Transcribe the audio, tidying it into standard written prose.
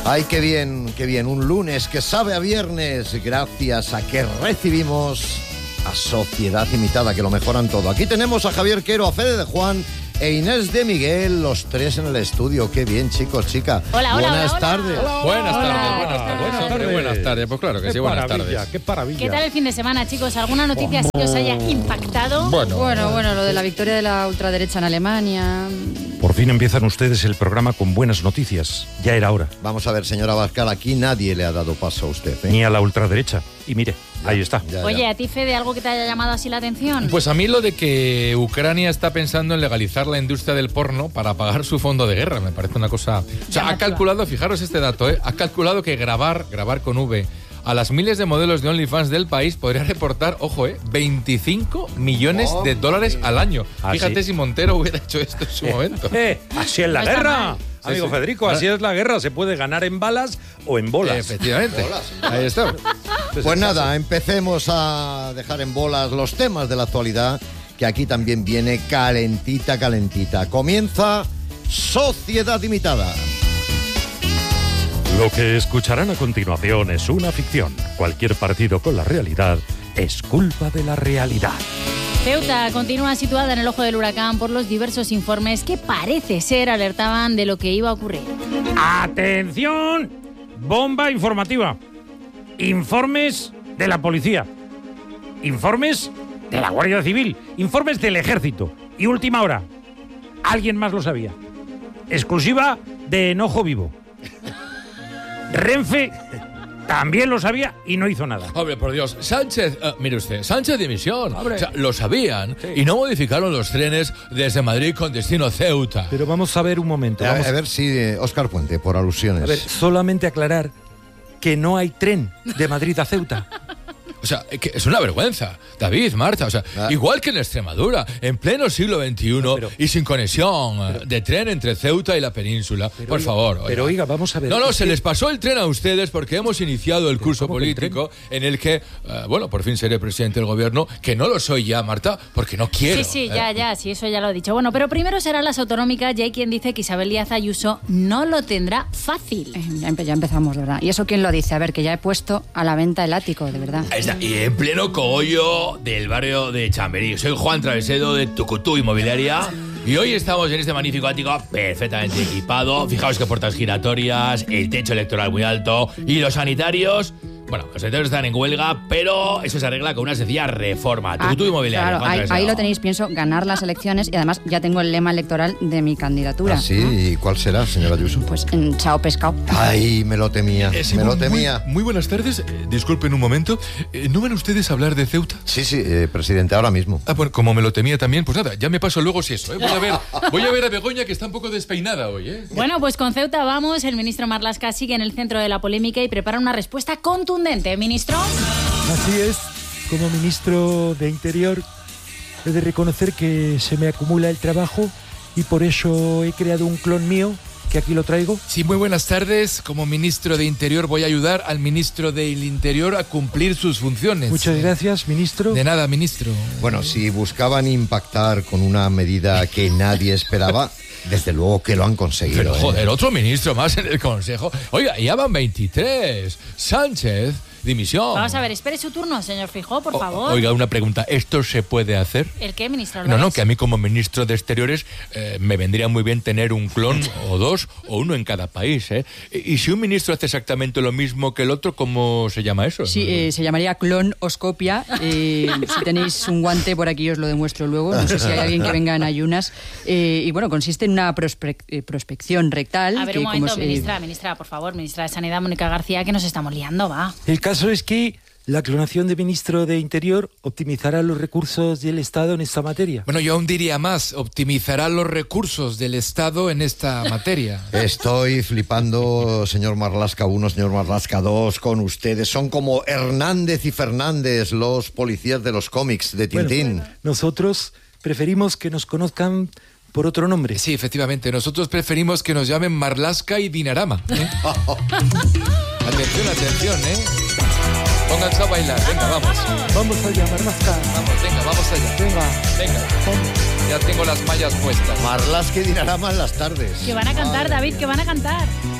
Ay, qué bien, un lunes que sabe a viernes, gracias a que recibimos a Sociedad Imitada, que lo mejoran todo. Aquí tenemos a Javier Quero, a Fede de Juan e Inés de Miguel, los tres en el estudio. Qué bien, chicos, chicas. Hola, buenas tardes. Buenas tardes. Pues claro que sí, buenas tardes. Qué maravilla. ¿Qué tal el fin de semana, chicos? ¿Alguna noticia que os haya impactado? Bueno, lo de la victoria de la ultraderecha en Alemania. Por fin empiezan ustedes el programa con buenas noticias. Ya era hora. Vamos a ver, señora Abascal, aquí nadie le ha dado paso a usted, ¿eh? Ni a la ultraderecha. Y mire, ahí está. Oye, ¿a ti, Fede, algo que te haya llamado así la atención? Pues a mí lo de que Ucrania está pensando en legalizar la industria del porno para pagar su fondo de guerra, me parece una cosa... O sea, ha calculado, fijaros este dato, ha calculado que grabar con V a las miles de modelos de OnlyFans del país podría reportar, ojo, 25 millones de dólares al año. Fíjate si Montero hubiera hecho esto en su momento. Así es la guerra. Amigo Federico, así es la guerra. Se puede ganar en balas o en bolas. Efectivamente. Ahí está. Pues nada, empecemos a dejar en bolas los temas de la actualidad, que aquí también viene calentita. Comienza Sociedad Imitada. Lo que escucharán a continuación es una ficción. Cualquier partido con la realidad es culpa de la realidad. Ceuta continúa situada en el ojo del huracán por los diversos informes que parece ser alertaban de lo que iba a ocurrir. ¡Atención! Bomba informativa. Informes de la policía. Informes de la Guardia Civil. Informes del Ejército. Y última hora. Alguien más lo sabía. Exclusiva de Enojo Vivo. Renfe también lo sabía y no hizo nada. Hombre, por Dios, Sánchez, mire usted, Sánchez dimisión. O sea, lo sabían y no modificaron los trenes desde Madrid con destino Ceuta. Pero vamos a ver un momento. A ver si Óscar Puente, por alusiones. A ver, solamente aclarar que no hay tren de Madrid a Ceuta. O sea, que es una vergüenza, David, Marta, o sea, igual que en Extremadura, en pleno siglo XXI y sin conexión de tren entre Ceuta y la península, por favor. Oiga. Pero oiga, vamos a ver. No, se les pasó el tren a ustedes porque hemos iniciado el curso político en el que, por fin seré presidente del gobierno, que no lo soy ya, Marta, porque no quiero. Sí, sí, eso ya lo he dicho. Bueno, pero primero serán las autonómicas y hay quien dice que Isabel Díaz Ayuso no lo tendrá fácil. Ya empezamos, de verdad. ¿Y eso quién lo dice? A ver, que ya he puesto a la venta el ático, de verdad. Ahí está. Y en pleno cogollo del barrio de Chamberí. Soy Juan Travesedo de Tucutú Inmobiliaria y hoy estamos en este magnífico ático perfectamente equipado. Fijaos que puertas giratorias, el techo electoral muy alto y los sanitarios... Bueno, los sanitarios están en huelga, pero eso se arregla con una sencilla reforma. Tucutú Inmobiliaria. Claro, ahí lo tenéis, pienso, ganar las elecciones y además ya tengo el lema electoral de mi candidatura. ¿Ah, sí? ¿No? ¿Y cuál será, señora Ayuso? Pues en chao pescado. Ay, me lo temía, Muy buenas tardes. Disculpen un momento. ¿No van ustedes a hablar de Ceuta? Sí, presidente, ahora mismo. Bueno, como me lo temía también, pues nada, ya me paso luego si eso. Voy a ver a Begoña, que está un poco despeinada hoy, Bueno, pues con Ceuta vamos. El ministro Marlaska sigue en el centro de la polémica y prepara una respuesta contundente. ¿Ministro? Así es, como ministro de Interior he de reconocer que se me acumula el trabajo y por eso he creado un clon mío, que aquí lo traigo. Sí, muy buenas tardes. Como ministro de Interior voy a ayudar al ministro del Interior a cumplir sus funciones. Muchas gracias, ministro. De nada, ministro. Bueno, si buscaban impactar con una medida que nadie esperaba... Desde luego que lo han conseguido. Pero joder, otro ministro más en el Consejo. Oiga, ya van 23. Sánchez, dimisión. Vamos a ver, espere su turno, señor Feijóo, por favor. Oiga, una pregunta. ¿Esto se puede hacer? ¿El qué, ministro? No, que a mí como ministro de Exteriores me vendría muy bien tener un clon o dos o uno en cada país, Y si un ministro hace exactamente lo mismo que el otro, ¿cómo se llama eso? Sí, se llamaría clonoscopia. Si tenéis un guante por aquí os lo demuestro luego. No sé si hay alguien que venga en ayunas. Y bueno, consiste en una prospección rectal. A ver, un momento, ministra, por favor, ministra de Sanidad, Mónica García, que nos estamos liando, va. El caso es que la clonación de ministro de Interior optimizará los recursos del Estado en esta materia. Bueno, yo aún diría más, optimizará los recursos del Estado en esta materia. Estoy flipando, señor Marlaska 1, señor Marlaska 2, con ustedes. Son como Hernández y Fernández, los policías de los cómics de Tintín. Bueno, nosotros preferimos que nos conozcan por otro nombre. Sí, efectivamente. Nosotros preferimos que nos llamen Marlaska y Dinarama. Atención, Pónganse a bailar. Venga, vamos. Vamos allá, Marlaska. Vamos allá. Venga. Ya tengo las mallas puestas. Marlaska y Dinarama en las tardes. Que van a cantar, David, que van a cantar.